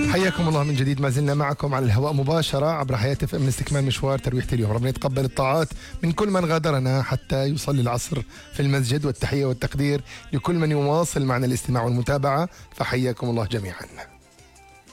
حياكم الله من جديد، ما زلنا معكم على الهواء مباشرة عبر حياة FM لاستكمال مشوار ترويحة اليوم. ربنا يتقبل الطاعات من كل من غادرنا حتى يصلي العصر في المسجد، والتحية والتقدير لكل من يواصل معنا الاستماع والمتابعة، فحياكم الله جميعا.